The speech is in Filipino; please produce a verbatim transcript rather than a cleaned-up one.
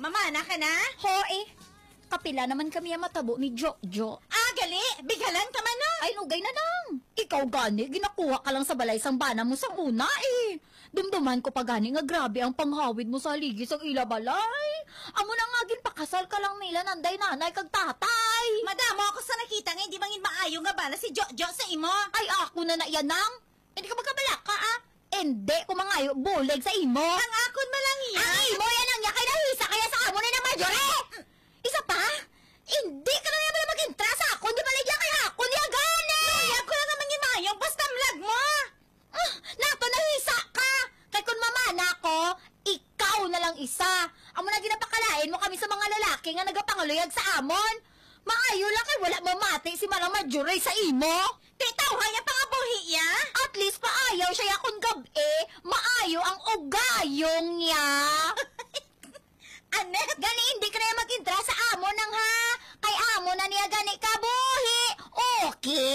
mamana ka na? Ho eh, kapila naman kami ang matabo ni Jojo. Ah, gali, bigalan ka man na. Ay, lugay na lang. Ikaw gani, ginakuha ka lang sa balay sang bana mo sa una eh. Dumduman ko pa gani nga grabe ang panghawid mo sa haligi sang ila balay. Amo na nga gin pakasal ka lang nila nanday nanay kag tatay. Madamo ako sa nakita nga hindi mangin maayo nga bala si Jojo sa imo. Ay, ako na na yanang. Hindi ka magkabala ka ah. Hindi ko mangayo bulig sa imo. Ang akon malang iya. Ang imo yan ang yakay na hisa kaya sa amo na naman Jore. Isa pa? Hindi ka na naman mag-intra sa ako. Hindi malagyan kay ako niya gani. Mayag ko lang nga mangin maayo basta vlog mo. Ah, nato na hisa ka. Kaya kung mamana ko, ikaw na lang isa. Amo na ginapakalain mo kami sa mga lalaki nga nagapanguluyag sa amon. Maayo lang kay wala mamati si Malang Marjorie sa imo. Titaw, haya pa nga buhi ya. At least paayaw siya yakon gabi, maayo ang ugayong niya. Anet, Gani hindi ka na mag-intra sa amo nang ha. Kay amo na niya gani kabuhi. Okay?